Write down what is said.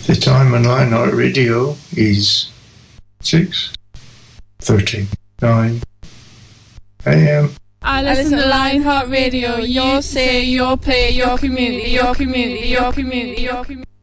The time on Lionheart Radio is 6:39 a.m. I listen to Lionheart Radio. Your say, your play, your community, your community, your community, your community.